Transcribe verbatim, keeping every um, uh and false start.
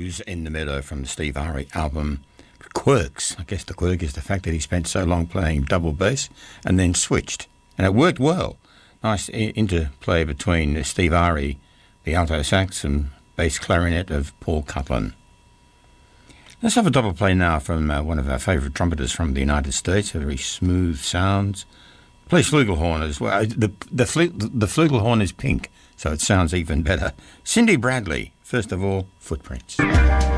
Blues in the Meadow from the Steve Ari album Quirks. I guess the quirk is the fact that he spent so long playing double bass and then switched. And it worked well. Nice interplay between Steve Ari, the alto sax, and bass clarinet of Paul Cutlen. Let's have a double play now from uh, one of our favourite trumpeters from the United States, very smooth sounds. Plays flugelhorn as well. The, the, the flugelhorn is pink, so it sounds even better. Cindy Bradley, first of all, Footprints.